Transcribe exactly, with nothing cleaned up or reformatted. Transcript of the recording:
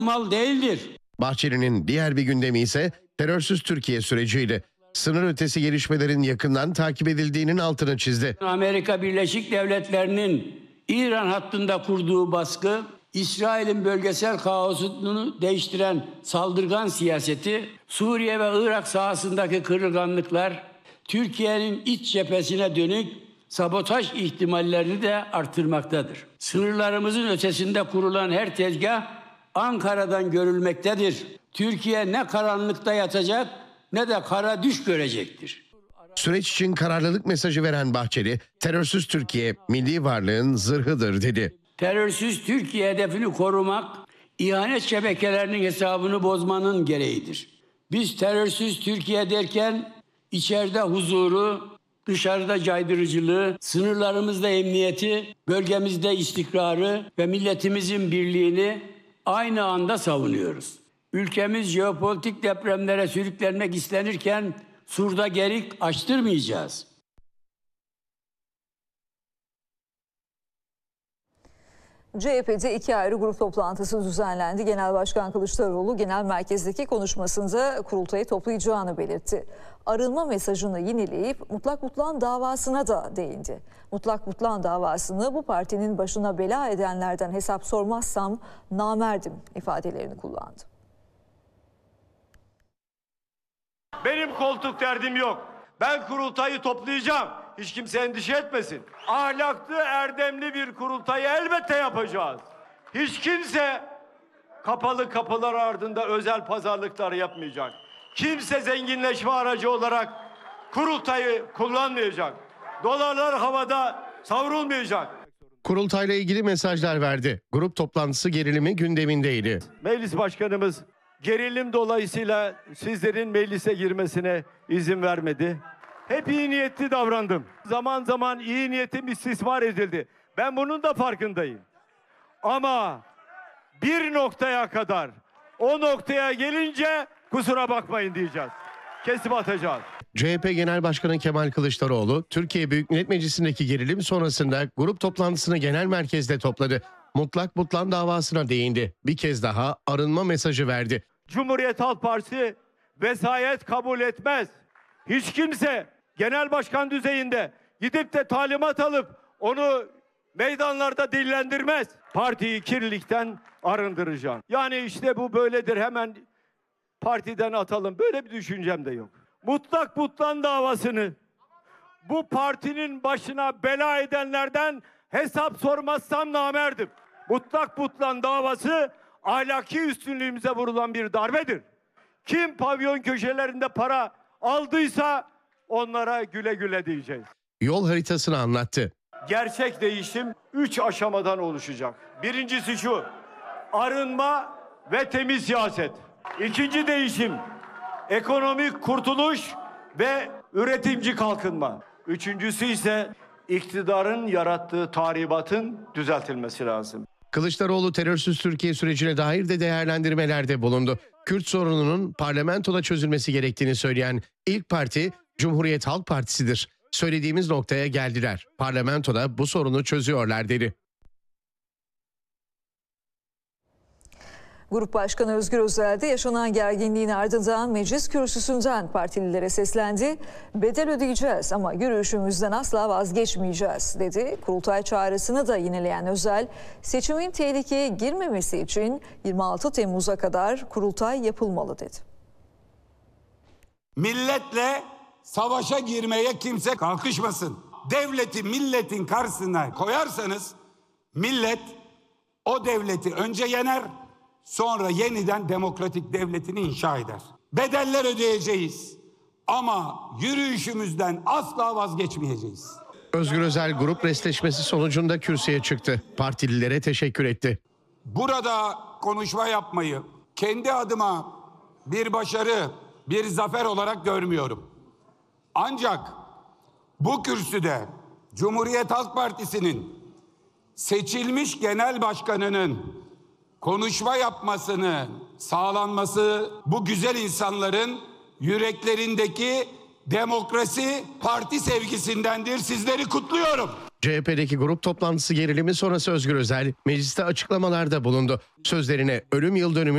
mal değildir. Bahçeli'nin diğer bir gündemi ise terörsüz Türkiye süreciydi. Sınır ötesi gelişmelerin yakından takip edildiğinin altını çizdi. Amerika Birleşik Devletleri'nin İran hattında kurduğu baskı, İsrail'in bölgesel kaosunu değiştiren saldırgan siyaseti, Suriye ve Irak sahasındaki kırılganlıklar, Türkiye'nin iç cephesine dönük sabotaj ihtimallerini de artırmaktadır. Sınırlarımızın ötesinde kurulan her tezgah Ankara'dan görülmektedir. Türkiye ne karanlıkta yatacak ne de kara düş görecektir. Süreç için kararlılık mesajı veren Bahçeli, terörsüz Türkiye milli varlığın zırhıdır dedi. Terörsüz Türkiye hedefini korumak, ihanet şebekelerinin hesabını bozmanın gereğidir. Biz terörsüz Türkiye derken içeride huzuru, dışarıda caydırıcılığı, sınırlarımızda emniyeti, bölgemizde istikrarı ve milletimizin birliğini aynı anda savunuyoruz. Ülkemiz jeopolitik depremlere sürüklenmek istenirken surda gerik açtırmayacağız. C H P'de iki ayrı grup toplantısı düzenlendi. Genel Başkan Kılıçdaroğlu genel merkezdeki konuşmasında kurultayı toplayacağını belirtti. Arınma mesajını yineleyip Mutlak Mutlu'nun davasına da değindi. Mutlak Mutlu'nun davasını bu partinin başına bela edenlerden hesap sormazsam namerdim ifadelerini kullandı. Benim koltuk derdim yok. Ben kurultayı toplayacağım. Hiç kimse endişe etmesin. Ahlaklı, erdemli bir kurultayı elbette yapacağız. Hiç kimse kapalı kapılar ardında özel pazarlıklar yapmayacak. Kimse zenginleşme aracı olarak kurultayı kullanmayacak. Dolarlar havada savrulmayacak. Kurultayla ilgili mesajlar verdi. Grup toplantısı gerilimi gündemindeydi. Meclis Başkanımız gerilim dolayısıyla sizlerin meclise girmesine izin vermedi. Hep iyi niyetli davrandım. Zaman zaman iyi niyetim istismar edildi. Ben bunun da farkındayım. Ama bir noktaya kadar, o noktaya gelince kusura bakmayın diyeceğiz. Kesip atacağız. C H P Genel Başkanı Kemal Kılıçdaroğlu, Türkiye Büyük Millet Meclisi'ndeki gerilim sonrasında grup toplantısını genel merkezde topladı. Mutlak Mutlu'nun davasına değindi. Bir kez daha arınma mesajı verdi. Cumhuriyet Halk Partisi vesayet kabul etmez. Hiç kimse genel başkan düzeyinde gidip de talimat alıp onu meydanlarda dillendirmez. Partiyi kirlilikten arındıracağım. Yani işte bu böyledir, hemen partiden atalım. Böyle bir düşüncem de yok. Mutlak Mutlu'nun davasını bu partinin başına bela edenlerden hesap sormazsam namerdim. Mutlak Mutlu'nun davası ahlaki üstünlüğümüze vurulan bir darbedir. Kim pavyon köşelerinde para aldıysa onlara güle güle diyeceğiz. Yol haritasını anlattı. Gerçek değişim üç aşamadan oluşacak. Birincisi şu: arınma ve temiz siyaset. İkinci değişim: ekonomik kurtuluş ve üretimci kalkınma. Üçüncüsü ise iktidarın yarattığı tahribatın düzeltilmesi lazım. Kılıçdaroğlu terörsüz Türkiye sürecine dair de değerlendirmelerde bulundu. Kürt sorununun parlamentoda çözülmesi gerektiğini söyleyen ilk parti Cumhuriyet Halk Partisi'dir. Söylediğimiz noktaya geldiler. Parlamentoda bu sorunu çözüyorlar dedi. Grup Başkanı Özgür Özel de yaşanan gerginliğin ardından meclis kürsüsünden partililere seslendi. Bedel ödeyeceğiz ama yürüyüşümüzden asla vazgeçmeyeceğiz dedi. Kurultay çağrısını da yineleyen Özel, seçimin tehlikeye girmemesi için yirmi altı Temmuz'a kadar kurultay yapılmalı dedi. Milletle savaşa girmeye kimse kalkışmasın. Devleti milletin karşısına koyarsanız millet o devleti önce yener, sonra yeniden demokratik devletini inşa eder. Bedeller ödeyeceğiz ama yürüyüşümüzden asla vazgeçmeyeceğiz. Özgür Özel grup restleşmesi sonucunda kürsüye çıktı. Partililere teşekkür etti. Burada konuşma yapmayı kendi adıma bir başarı, bir zafer olarak görmüyorum. Ancak bu kürsüde Cumhuriyet Halk Partisi'nin seçilmiş genel başkanının konuşma yapmasını sağlanması bu güzel insanların yüreklerindeki demokrasi parti sevgisindendir. Sizleri kutluyorum. C H P'deki grup toplantısı gerilimi sonrası Özgür Özel mecliste açıklamalarda bulundu. Sözlerine ölüm yıl dönümü